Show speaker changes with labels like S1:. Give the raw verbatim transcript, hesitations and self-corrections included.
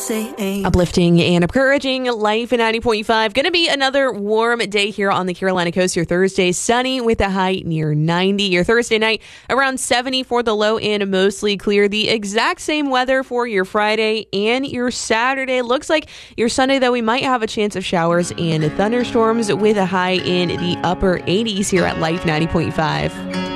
S1: Uplifting and encouraging Life in ninety point five. Going to be another warm day here on the Carolina coast. Your Thursday, sunny with a high near ninety. Your Thursday night, around seventy for the low and mostly clear. The exact same weather for your Friday and your Saturday. Looks like your Sunday, though, we might have a chance of showers and thunderstorms with a high in the upper eighties here at Life ninety point five.